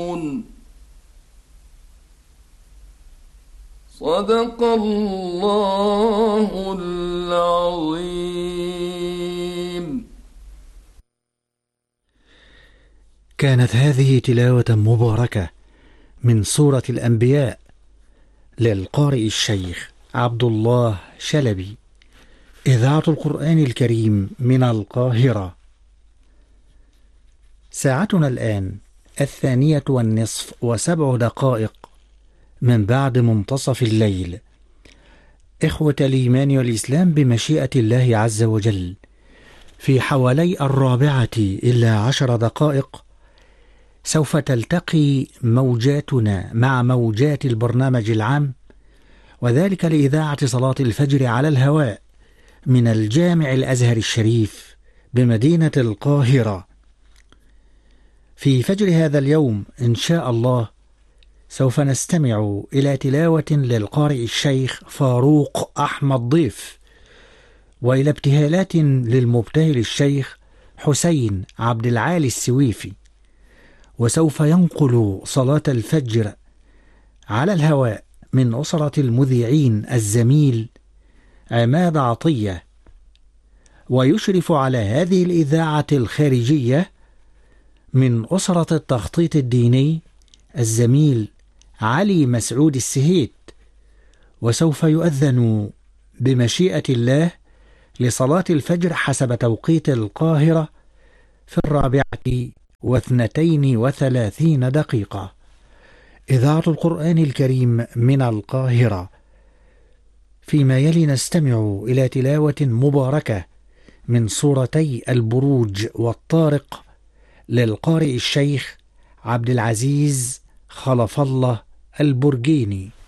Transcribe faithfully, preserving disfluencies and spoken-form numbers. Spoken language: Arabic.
صدق الله العظيم. كانت هذه تلاوة مباركة من سورة الأنبياء للقارئ الشيخ عبد الله شلبي، إذاعة القرآن الكريم من القاهرة. ساعتنا الآن الثانية والنصف وسبع دقائق من بعد منتصف الليل. إخوة الإيمان والإسلام، بمشيئة الله عز وجل في حوالي الرابعة إلا عشر دقائق سوف تلتقي موجاتنا مع موجات البرنامج العام، وذلك لإذاعة صلاة الفجر على الهواء من الجامع الأزهر الشريف بمدينة القاهرة. في فجر هذا اليوم إن شاء الله سوف نستمع إلى تلاوة للقارئ الشيخ فاروق أحمد ضيف، وإلى ابتهالات للمبتهل الشيخ حسين عبد العالي السويفي. وسوف ينقل صلاة الفجر على الهواء من أسرة المذيعين الزميل عماد عطية، ويشرف على هذه الإذاعة الخارجية من أسرة التخطيط الديني الزميل علي مسعود السهيت. وسوف يؤذن بمشيئة الله لصلاة الفجر حسب توقيت القاهرة في الرابعة واثنتين وثلاثين دقيقة. إذاعة القرآن الكريم من القاهرة. فيما يلي نستمع إلى تلاوة مباركة من سورتي البروج والطارق للقارئ الشيخ عبد العزيز خلف الله البرجيني.